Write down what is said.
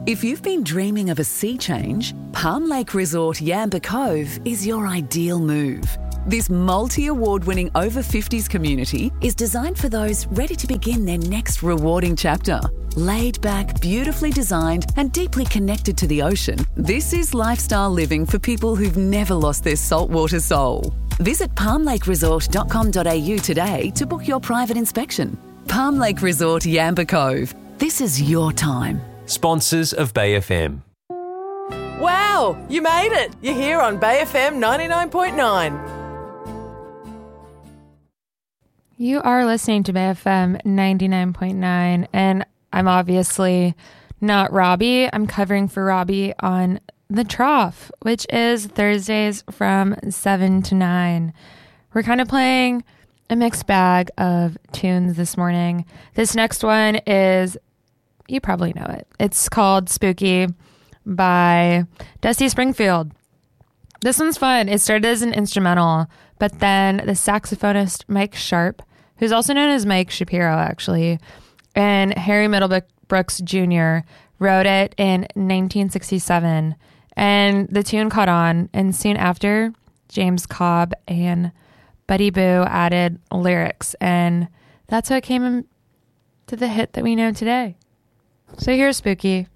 If you've been dreaming of a sea change, Palm Lake Resort Yamba Cove is your ideal move. This multi-award-winning over-50s community is designed for those ready to begin their next rewarding chapter. Laid back, beautifully designed and deeply connected to the ocean, this is lifestyle living for people who've never lost their saltwater soul. Visit palmlakeresort.com.au today to book your private inspection. Palm Lake Resort Yamba Cove. This is your time. Sponsors of Bay FM. Wow, you made it. You're here on Bay FM 99.9. You are listening to Bay FM 99.9, and I'm obviously not Robbie. I'm covering for Robbie on The Trough, which is Thursdays from 7 to 9. We're kind of playing a mixed bag of tunes this morning. This next one is, you probably know it. It's called Spooky by Dusty Springfield. This one's fun. It started as an instrumental, but then the saxophonist Mike Sharp, who's also known as Mike Shapiro, actually, and Harry Middlebrooks Jr. wrote it in 1967, and the tune caught on, and soon after, James Cobb and Buddy Boo added lyrics, and that's how it came to the hit that we know today. So here's Spooky.